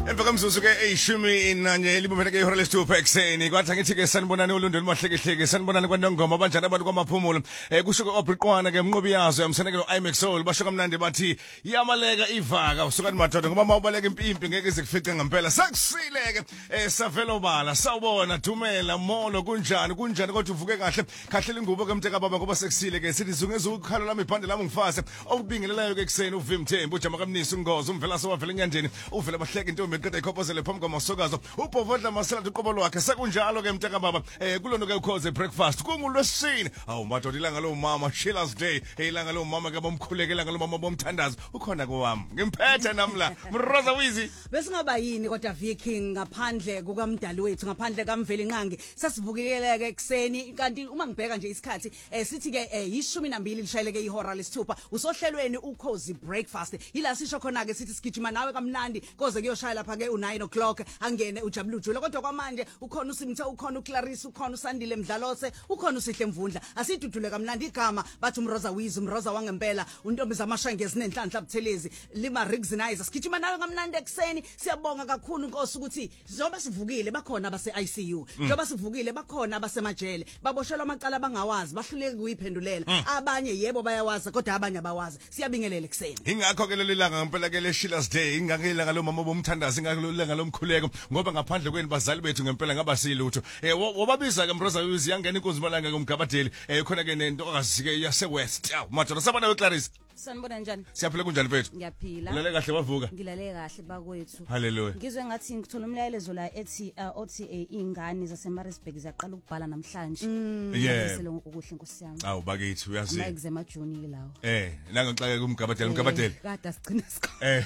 Emva komzuzu ke eyishumi nanye libumele ke ihora lesithupha ekseni kwathi ngithi ke sanibonani ulundweni mahlekehleke sanibonani kwanongoma abanjani abantu kwamaphumulo kusho ke obriqwana ke mnqobi yazo yamseneke no IMAX Soul basho kamnandi bathi yamaleka ivaka usukani madoda ngoba mawubaleka impimpi ngeke izikufice ngempela sakusile ke savela obala sawubona dumela molo kunjani kodwa uvuke kahle khahlela ingubo ke mteka baba ngoba sekusile ke sithi zungeza ukukhala lami ibhande lami ngifase okubingelelayo ke ekseni uvimthembu ujama kamnisi ungozo umvela sowavela enyandeni uvela bahleke intombi eqeda ikhophozele phambi kwamasokazo uBovodla Masela uqobo lwakhe sekunjalo ke mteka baba kulona ke ukhoze breakfast kungulwesini awu madoda ilanga lo mama Sheila's Day ilanga lo mama ke bomkhuleke ilanga lo mama bomthandazo ukhona kowami ngimphethe namla Mroza Wizi besingaba yini kodwa Viking ngaphandle kukamdali wethu ngaphandle kaMveli Nqangi sasivukileke ekseni kanti uma ngibheka nje isikhathi sithi ke 12 lishayeleke ihora lesithupha usohlelweni ukhozi breakfast ila sisho khona ke sithi sigijima nawe kamnandi koze kuyoshaya lapha ke u9 o'clock angene ujabula ujule kodwa kwamanje ukhona uSimthe ukhona uClarice ukhona uSandile Mdlalose ukhona uSihle Mvundla asidudule kamnandi igama bathi uMroza Wizi uMroza wangempela untombi zamashange ezinenhlanhla buthelezi lima Rigzinizer sigijima nawe kamnandi ekseni siyabonga kakhulu inkosi ukuthi njoba sivukile bakhona abase ICU njoba sivukile bakhona abasemajele baboshelwa amacala abangawazi bahluleke kuyiphendulela abanye yebo bayawazi kodwa abanye abawazi siyabingelela ekseni ingakho ke leli langa ngempela ke le Sheila's Day ingakilanga lo mama bomthandazi ingakilanga lomkhuleko ngoba ngaphandle kweni bazali bethu ngempela ngaba silutho wababiza ke Mroza Wizi yangena inkunzi malanga kumgabadeli khona ke nento akazike yase West madoda sabana weClarice sanibona njani siyaphila kunjani mfethu ngiyaphila ulale kahle wavuka ngilale kahle bakwethu haleluya ngizwe ngathi ngithola umlayelezo la ethi othi ingane zaseMaritzburg ziyaqala ukubhala namhlanje yeah ukuhle Nkosi yami awu bakithi uyazi exam ajuni lawo nanga xake kumgabadeli kade sigcina isikole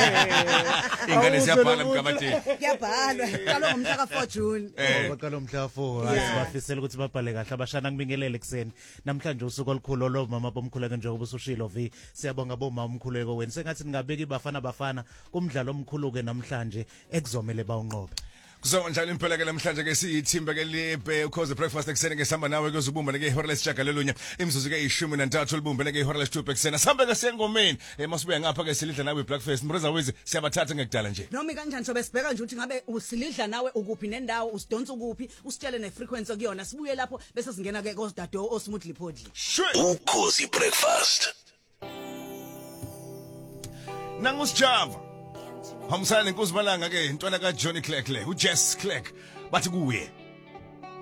ingane ziyabhala umgabadeli kuyabhalwa qalo ngomhla ka4 June baqala umhla ka4 asibafisela ukuthi babhale kahle abashana ngibingelele ekseni namhlanje usuku olukhulu lo mama bomkhuleko njengoba usushilo V siyabonga bomama umkhuleko wena sengathi ningabeki bafana kumdlalo omkhulu ke namhlanje ekuzomela bawunqobe Kuzonjalo impela ke namhlanje ke siyithimba ke libe ukhoze breakfast ekseni ke sihamba nawe kuzobumba ke ihora lesishagalolunye imzuzu ke 13 libumbe ke ihora lesithupha ekseni sihambe ke sengomeni masibuya ngapha ke silidla nawe breakfast Mroza Wizi siyabathatha ngekudala nje noma kanjani sobe sibheka nje ukuthi ngabe usilidla nawe ukuphi nendawo usidonsa ukuphi usitshele nefrequency kuyona sibuye lapho bese singena ke kosidado osmoothly podly ukhozi breakfast Nangusjava Hamsana inkuzi malanga ke intwana ka Johnny Clegg uJess Clegg bathi kuye